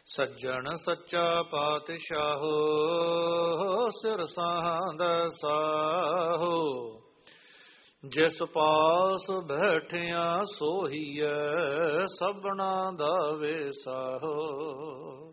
ਸੱਜਣ ਸੱਚਾ ਪਾਤਸ਼ਾਹੋ, ਸਿਰ ਸਾਂਦਾ ਸਾਹੋ। ਜਿਸ ਪਾਸ ਬੈਠਿਆ ਸੋਹੀਐ, ਸਭਨਾ ਦਾ ਵੇਸਾਹੋ।